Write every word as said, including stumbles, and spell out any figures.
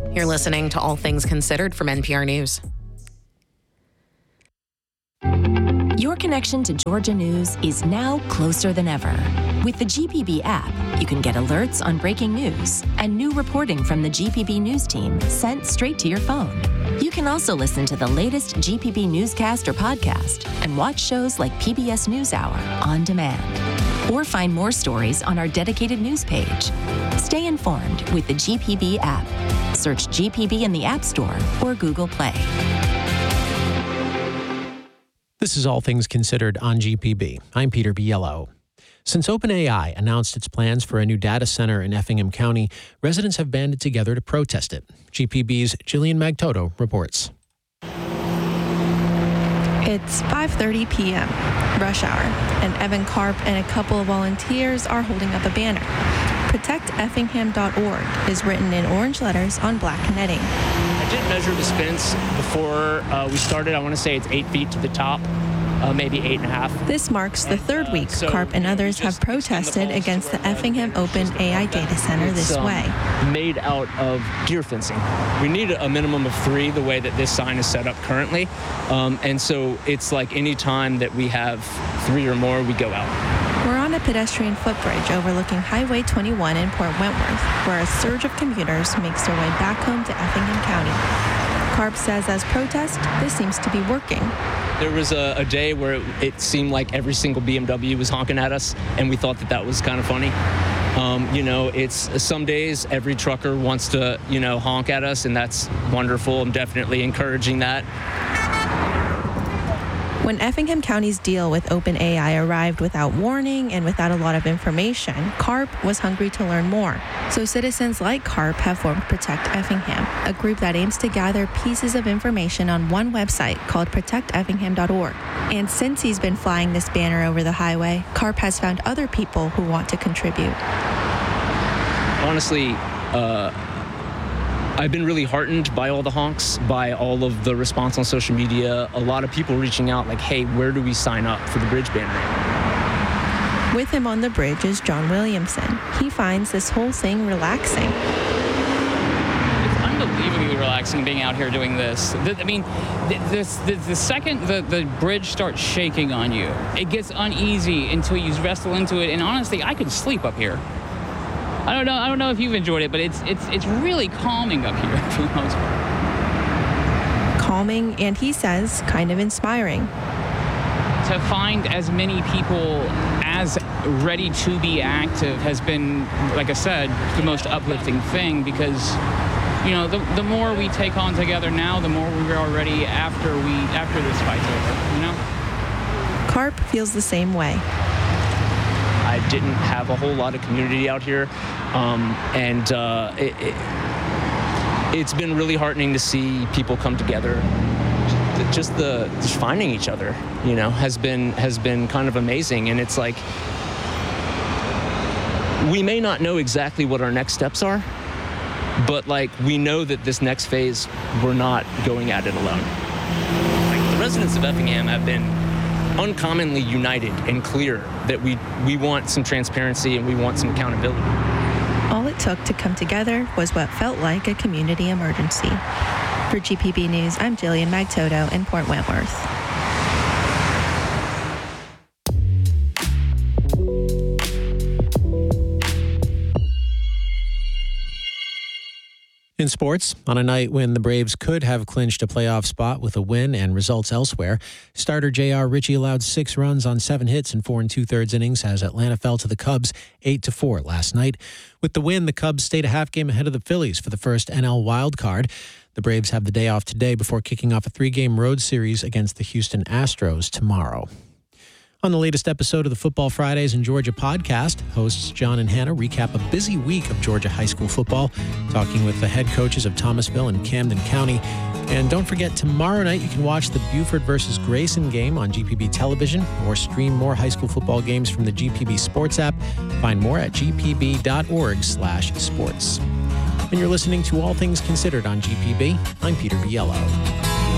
You're listening to All Things Considered from N P R News. Your connection to Georgia news is now closer than ever. With the G P B app, you can get alerts on breaking news and new reporting from the G P B News team sent straight to your phone. You can also listen to the latest G P B newscast or podcast and watch shows like P B S NewsHour on demand. Or find more stories on our dedicated news page. Stay informed with the G P B app. Search G P B in the App Store or Google Play. This is All Things Considered on G P B. I'm Peter Biello. Since OpenAI announced its plans for a new data center in Effingham County, residents have banded together to protest it. G P B's Jillian Magtoto reports. It's five thirty p.m., rush hour, and Evan Karp and a couple of volunteers are holding up a banner. protect effingham dot org is written in orange letters on black netting. I did measure this fence before uh, we started. I want to say it's eight feet to the top, uh, maybe eight and a half. This marks the third and, uh, week so, Karp and you know, others have protested against the Effingham Open A I Data Center this um, way. Made out of deer fencing. We need a minimum of three the way that this sign is set up currently. Um, and so it's like any time that we have three or more, we go out. We're on a pedestrian footbridge overlooking Highway twenty-one in Port Wentworth, where a surge of commuters makes their way back home to Effingham County. Karp says as protest, this seems to be working. There was a, a day where it, it seemed like every single B M W was honking at us, and we thought that that was kind of funny. Um, you know, it's some days every trucker wants to, you know, honk at us, and that's wonderful. I'm definitely encouraging that. When Effingham County's deal with OpenAI arrived without warning and without a lot of information, Karp was hungry to learn more. So citizens like Karp have formed Protect Effingham, a group that aims to gather pieces of information on one website called protect effingham dot org. And since he's been flying this banner over the highway, Karp has found other people who want to contribute. Honestly, uh, I've been really heartened by all the honks, by all of the response on social media. A lot of people reaching out like, hey, where do we sign up for the bridge banner? With him on the bridge is John Williamson. He finds this whole thing relaxing. It's unbelievably relaxing being out here doing this. The, I mean, the, the, the second the, the bridge starts shaking on you, it gets uneasy until you wrestle into it. And honestly, I could sleep up here. I don't know. I don't know if you've enjoyed it, but it's it's it's really calming up here for the most part. Calming, and he says, kind of inspiring. To find as many people as ready to be active has been, like I said, the most uplifting thing because, you know, the the more we take on together now, the more we are ready after we after this fight's over. You know. Karp feels the same way. I didn't have a whole lot of community out here, um, and uh, it, it, it's been really heartening to see people come together. Just the just finding each other, you know, has been has been kind of amazing. And it's like we may not know exactly what our next steps are, but like we know that this next phase we're not going at it alone. Like the residents of Effingham have been uncommonly united and clear that we we want some transparency and we want some accountability. All it took to come together was what felt like a community emergency. For G P B News, I'm Jillian Magtoto in Port Wentworth. In sports, on a night when the Braves could have clinched a playoff spot with a win and results elsewhere, starter J R Ritchie allowed six runs on seven hits in four and two-thirds innings as Atlanta fell to the Cubs eight to four last night. With the win, the Cubs stayed a half game ahead of the Phillies for the first N L wild card. The Braves have the day off today before kicking off a three-game road series against the Houston Astros tomorrow. On the latest episode of the Football Fridays in Georgia podcast, hosts John and Hannah recap a busy week of Georgia high school football, talking with the head coaches of Thomasville and Camden County. And don't forget, tomorrow night you can watch the Buford versus Grayson game on G P B television or stream more high school football games from the G P B Sports app. Find more at g p b dot org slash sports. And you're listening to All Things Considered on G P B. I'm Peter Biello.